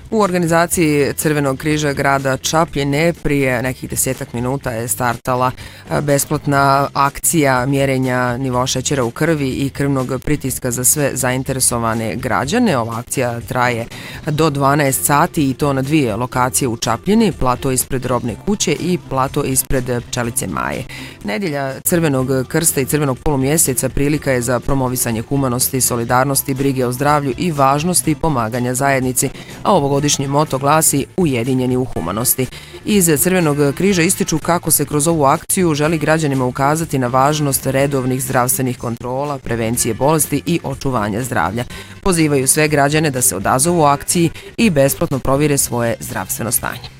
U organizaciji Crvenog križa grada Čapljine prije nekih 10 minuta je startala besplatna akcija mjerenja nivoa šećera u krvi i krvnog pritiska za sve zainteresovane građane. Ova akcija traje do 12 sati i to na 2 lokacije u Čapljini, plato ispred Robne kuće i plato ispred Pčelice Maje. Nedjelja Crvenog krsta i Crvenog polumjeseca prilika je za promovisanje humanosti, solidarnosti, brige o zdravlju i važnosti pomaganja zajednici, a ovogodišnji moto glasi Ujedinjeni u humanosti. Iz Crvenog križa ističu kako se kroz ovu akciju želi građanima ukazati na važnost redovnih zdravstvenih kontrola, prevencije bolesti i očuvanja zdravlja. Pozivaju sve građane da se odazovu akciji i besplatno provjere svoje zdravstveno stanje.